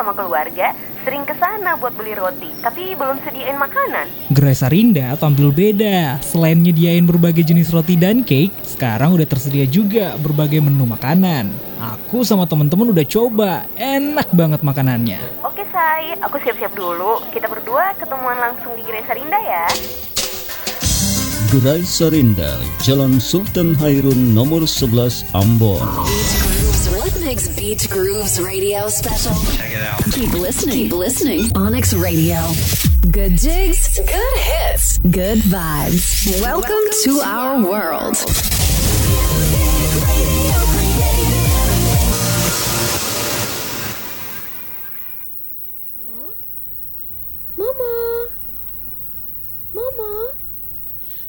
sama keluarga sering kesana buat beli roti, tapi belum sediain makanan. Gerai Sarinda tampil beda. Selain nyediain berbagai jenis roti dan cake, sekarang udah tersedia juga berbagai menu makanan. Aku sama temen-temen udah coba, enak banget makanannya. Oke Say, aku siap-siap dulu. Kita berdua ketemuan langsung di Gerai Sarinda ya. Gerai Sarinda, Jalan Sultan Hairun nomor 11 Ambon. What makes Beach Grooves Radio special? Check it out. Keep listening. Onyx Radio. Good jigs, good hits, good vibes. Welcome to our world.